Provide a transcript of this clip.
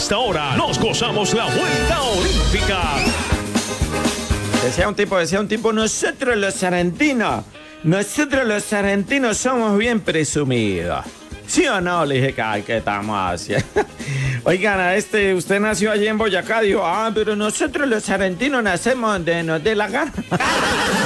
esta hora nos gozamos la vuelta olímpica. Decía un tipo, nosotros los argentinos somos bien presumidos. ¿Sí o no? Le dije, ay, ¿qué estamos haciendo? Oigan, usted nació allí en Boyacá, dijo, pero nosotros los argentinos nacemos donde nos dé la gana.